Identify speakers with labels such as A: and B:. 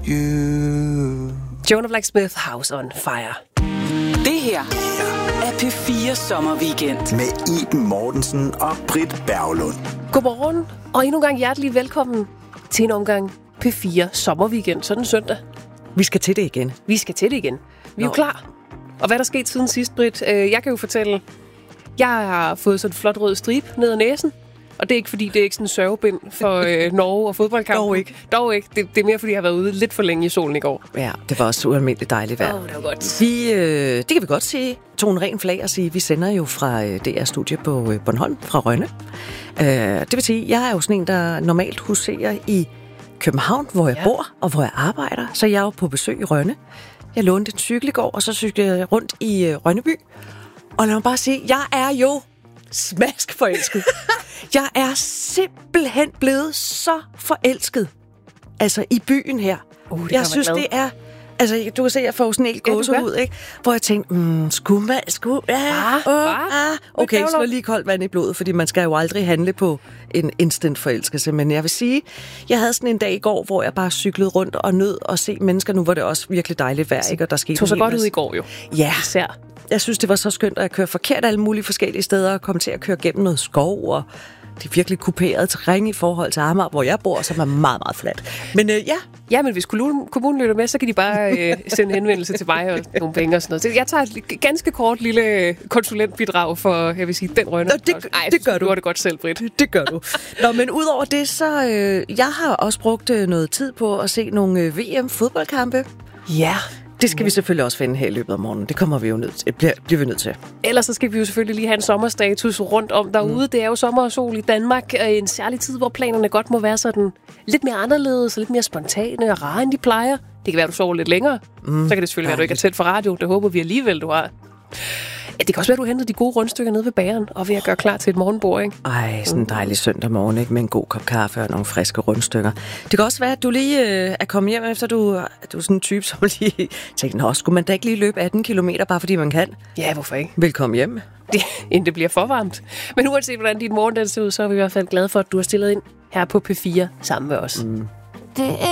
A: you.
B: Jonah Blacksmith, House on Fire.
C: Det her er P4 Sommerweekend.
A: Med Iben Mortensen og Britt Berglund.
B: Godmorgen, og endnu en gang hjertelig velkommen til en omgang P4 Sommerweekend, sådan søndag.
D: Vi skal til det igen.
B: Vi skal til det igen. Vi er jo klar. Og hvad der skete siden sidst, Britt? Jeg kan jo fortælle, jeg har fået sådan en flot rød stribe ned ad næsen. Og det er ikke, fordi det er ikke sådan en sørgebind for Norge og fodboldkampen. Dog ikke. Det er mere, fordi jeg har været ude lidt for længe i solen i går.
D: Ja, det var også ualmindeligt dejligt vejr.
B: Det var godt.
D: Det kan vi godt sige. Tone ren flag og sige, vi sender jo fra DR-studie på Bornholm, fra Rønne. Det vil sige, jeg er jo sådan en, der normalt huserer i København, hvor jeg bor og hvor jeg arbejder. Så jeg er jo på besøg i Rønne. Jeg lånte en cykel i går, og så cyklede jeg rundt i Rønneby. Og lad mig bare sige, jeg er jo smask forelsket. Jeg er simpelthen blevet så forelsket. Altså i byen her. Jeg synes, det er... Altså, du kan se, at jeg får sådan en helt gåsehud, ikke? Hvor jeg tænkte, okay, så lige koldt vand i blodet, fordi man skal jo aldrig handle på en instant forelskelse. Men jeg vil sige, jeg havde sådan en dag i går, hvor jeg bare cyklede rundt og nød at se mennesker. Nu var det også virkelig dejligt vejr, ikke? Og der skete
B: tog så godt ud i går jo.
D: Ja.
B: Især.
D: Jeg synes, det var så skønt, at jeg kører forkert alle mulige forskellige steder og kom til at køre gennem noget skov, og det er virkelig kuperet terræn i forhold til Amager, hvor jeg bor, som er meget, meget fladt. Men
B: Ja, men hvis kommunen lytter med, så kan de bare sende henvendelse til mig og nogle penge og sådan noget. Så jeg tager et ganske kort lille konsulentbidrag for, jeg vil sige, den Rønne.
D: Det gør du.
B: Du har det godt selv, Britt.
D: Det gør du. Nå, men udover det, så jeg har også brugt noget tid på at se nogle VM-fodboldkampe.
B: Ja.
D: Det skal vi selvfølgelig også finde her i løbet af morgenen. Det kommer vi jo bliver vi nødt til.
B: Ellers så skal vi jo selvfølgelig lige have en sommerstatus rundt om derude. Det er jo sommer og sol i Danmark. En særlig tid, hvor planerne godt må være sådan lidt mere anderledes og lidt mere spontane og rare, end de plejer. Det kan være, du sover lidt længere. Så kan det selvfølgelig være, du ikke er tæt for radio. Det håber vi alligevel, du har. Ja, det kan også være, du henter de gode rundstykker nede ved bageren og ved at gøre klar til et morgenbord, ikke?
D: Ej, sådan en dejlig søndag morgen, ikke? Med en god kop kaffe og nogle friske rundstykker. Det kan også være, at du lige er kommet hjem, efter du er sådan en type, som lige tænkte, nå, skulle man da ikke lige løbe 18 kilometer, bare fordi man kan?
B: Ja, hvorfor ikke?
D: Velkommen hjem.
B: Inden det bliver for varmt. Men uanset hvordan din morgen ser ud, så er vi i hvert fald glade for, at du har stillet ind her på P4 sammen med os.